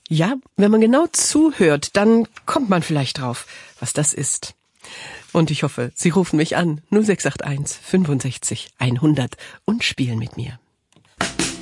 Ja, wenn man genau zuhört, dann kommt man vielleicht drauf, was das ist. Und ich hoffe, Sie rufen mich an 0681 65 100 und spielen mit mir.